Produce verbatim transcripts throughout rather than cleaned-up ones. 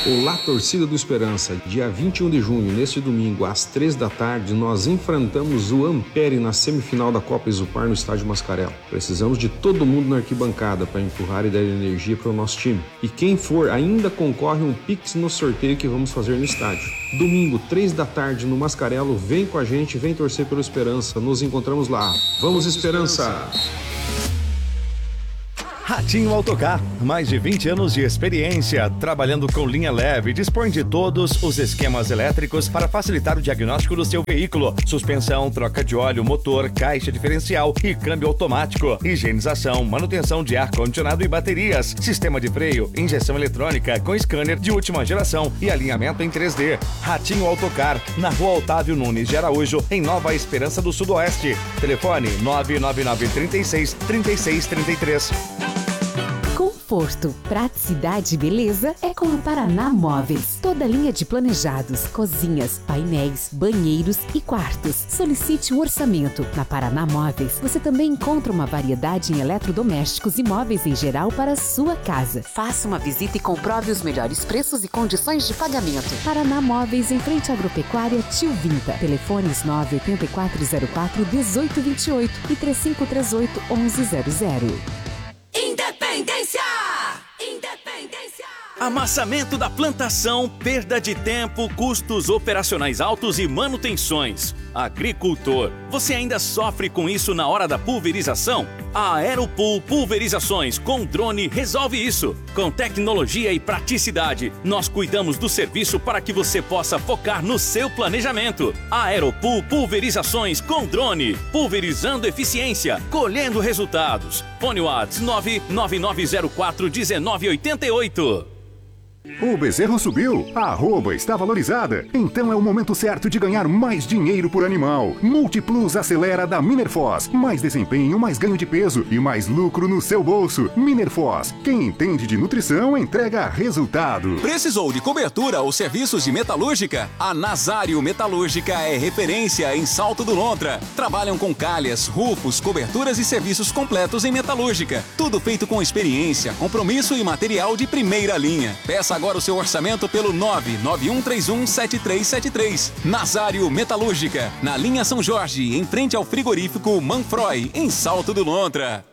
Olá, torcida do Esperança. Dia vinte e um de junho, neste domingo, às três da tarde, nós enfrentamos o Ampere na semifinal da Copa Isupar no Estádio Mascarello. Precisamos de todo mundo na arquibancada para empurrar e dar energia para o nosso time. E quem for, ainda concorre um Pix no sorteio que vamos fazer no estádio. Domingo, três da tarde, no Mascarello, vem com a gente, vem torcer pelo Esperança. Nos encontramos lá. Vamos, Esperança! Ratinho Autocar, mais de vinte anos de experiência, trabalhando com linha leve, dispõe de todos os esquemas elétricos para facilitar o diagnóstico do seu veículo. Suspensão, troca de óleo, motor, caixa diferencial e câmbio automático, higienização, manutenção de ar-condicionado e baterias, sistema de freio, injeção eletrônica com scanner de última geração e alinhamento em três D. Ratinho Autocar, na rua Otávio Nunes de Araújo, em Nova Esperança do Sudoeste. Telefone nove nove nove, três seis, três seis três três. Conforto, praticidade e beleza é com a Paraná Móveis. Toda linha de planejados, cozinhas, painéis, banheiros e quartos. Solicite um orçamento. Na Paraná Móveis, você também encontra uma variedade em eletrodomésticos e móveis em geral para a sua casa. Faça uma visita e comprove os melhores preços e condições de pagamento. Paraná Móveis, em frente à Agropecuária Tio Vinta. Telefones nove oito quatro zero quatro, um oito dois oito e três cinco três oito, um um zero zero. Independência! Independência! Amassamento da plantação, perda de tempo, custos operacionais altos e manutenções. Agricultor, você ainda sofre com isso na hora da pulverização? A Aeropool Pulverizações com drone resolve isso. Com tecnologia e praticidade, nós cuidamos do serviço para que você possa focar no seu planejamento. A Aeropool Pulverizações com drone, pulverizando eficiência, colhendo resultados. Fone WhatsApp nove nove nove zero quatro um nove oito oito. O bezerro subiu, a arroba está valorizada, então é o momento certo de ganhar mais dinheiro por animal. Multiplus acelera da Minerfoz. Mais desempenho, mais ganho de peso e mais lucro no seu bolso. Minerfoz, quem entende de nutrição entrega resultado. Precisou de cobertura ou serviços de metalúrgica? A Nazário Metalúrgica é referência em Salto do Lontra. Trabalham com calhas, rufos, coberturas e serviços completos em metalúrgica. Tudo feito com experiência, compromisso e material de primeira linha. Peça agora o seu orçamento pelo nove nove um três um sete três sete três. Nazário Metalúrgica, na linha São Jorge, em frente ao frigorífico Manfroy, em Salto do Lontra.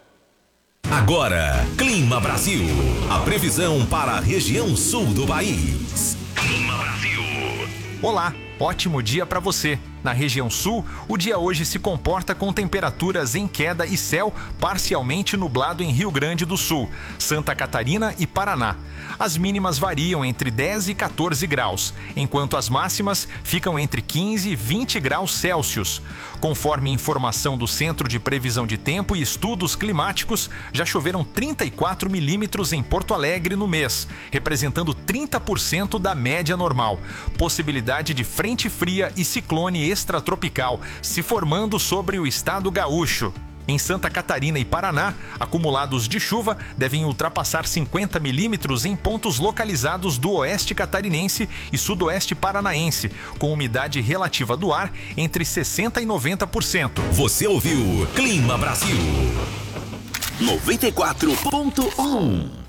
Agora, Clima Brasil. A previsão para a região sul do país. Clima Brasil. Olá, ótimo dia para você. Na região sul, o dia hoje se comporta com temperaturas em queda e céu parcialmente nublado em Rio Grande do Sul, Santa Catarina e Paraná. As mínimas variam entre dez e quatorze graus, enquanto as máximas ficam entre quinze e vinte graus Celsius. Conforme informação do Centro de Previsão de Tempo e Estudos Climáticos, já choveram trinta e quatro milímetros em Porto Alegre no mês, representando trinta por cento da média normal. Possibilidade de frente fria e ciclone extratropical se formando sobre o estado gaúcho. Em Santa Catarina e Paraná, acumulados de chuva devem ultrapassar cinquenta milímetros em pontos localizados do oeste catarinense e sudoeste paranaense, com umidade relativa do ar entre sessenta e noventa por cento. Você ouviu Clima Brasil noventa e quatro ponto um.